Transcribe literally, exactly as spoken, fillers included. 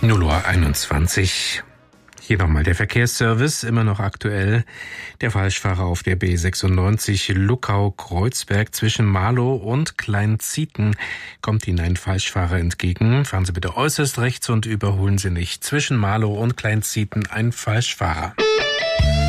null Uhr einundzwanzig. Hier nochmal der Verkehrsservice, immer noch aktuell. Der Falschfahrer auf der B sechsundneunzig Luckau-Kreuzberg zwischen Marlow und Kleinzieten kommt Ihnen ein Falschfahrer entgegen. Fahren Sie bitte äußerst rechts und überholen Sie nicht. Zwischen Marlow und Kleinzieten ein Falschfahrer.